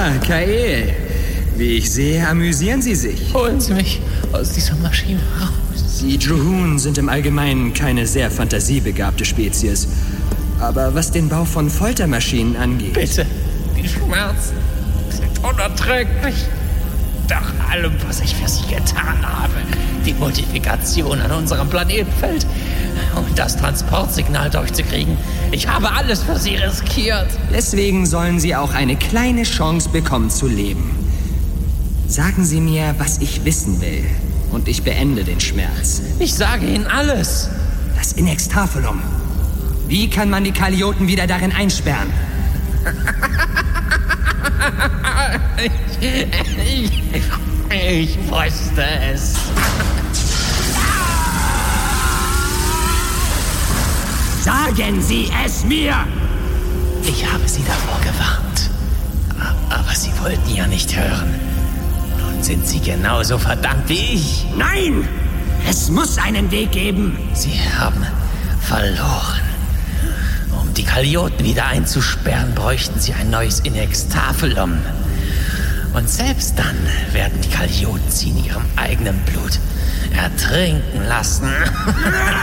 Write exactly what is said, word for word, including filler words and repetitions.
Kael. Wie ich sehe, amüsieren Sie sich. Holen Sie mich aus dieser Maschine raus. Die Juhun sind im Allgemeinen keine sehr fantasiebegabte Spezies. Aber was den Bau von Foltermaschinen angeht... Bitte, die Schmerzen sind unerträglich. Nach allem, was ich für Sie getan habe, die Modifikation an unserem Planetenfeld und das Transportsignal durchzukriegen, ich habe alles für Sie riskiert. Deswegen sollen Sie auch eine kleine Chance bekommen zu leben. Sagen Sie mir, was ich wissen will, und ich beende den Schmerz. Ich sage Ihnen alles. Das Inextafelum. Wie kann man die Kalioten wieder darin einsperren? ich, ich, ich wusste es. Sagen Sie es mir! Ich habe Sie davor gewarnt. Aber Sie wollten ja nicht hören. Nun sind Sie genauso verdammt wie ich. Nein! Es muss einen Weg geben. Sie haben verloren. Um die Kalioten wieder einzusperren, bräuchten Sie ein neues Inextafelum. Und selbst dann werden die Kalioten Sie in ihrem eigenen Blut ertrinken lassen.